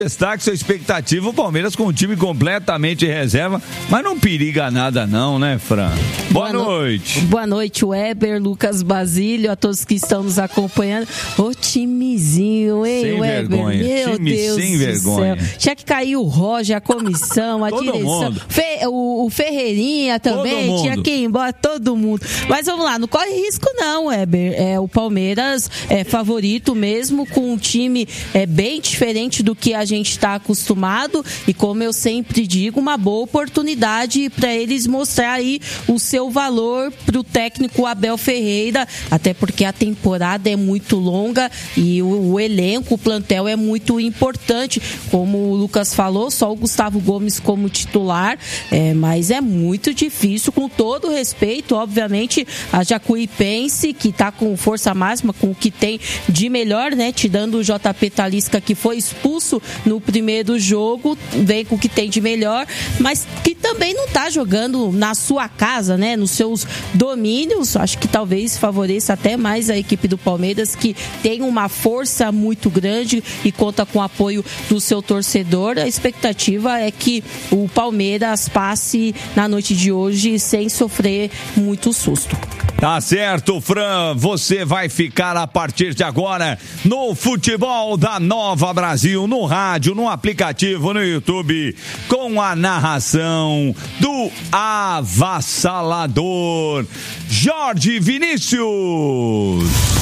Destaque sua expectativa, o Palmeiras com um time completamente reserva, mas não periga nada não, né, Fran? Boa noite. Boa noite, Weber, Lucas Basílio, a todos que estão nos acompanhando. Ô timezinho, hein, sem Weber? Vergonha. Meu time Deus sem do vergonha. céu. Tinha que cair o Roger, a comissão, a direção. O Ferreirinha também, tinha que ir embora, todo mundo. Mas vamos lá, não corre risco não, Weber. O Palmeiras é favorito mesmo, com um time bem diferente do que a gente está acostumado e, como eu sempre digo, uma boa oportunidade para eles mostrar aí o seu valor para o técnico Abel Ferreira, até porque a temporada é muito longa e o elenco, o plantel é muito importante, como o Lucas falou, só o Gustavo Gomes como titular, mas é muito difícil, com todo respeito, obviamente, a Jacuipense, que está com força máxima, com o que tem de melhor, né, tirando o JP Talisca, que foi expulso no primeiro jogo, vem com o que tem de melhor, mas que também não está jogando na sua casa, né, nos seus domínios. Acho que talvez favoreça até mais a equipe do Palmeiras, que tem uma força muito grande e conta com o apoio do seu torcedor. A expectativa é que o Palmeiras passe na noite de hoje sem sofrer muito susto. Tá certo, Fran, você vai ficar a partir de agora no Futebol da Nova Brasil, no rádio, no aplicativo, no YouTube, com a narração do avassalador Jorge Vinícius.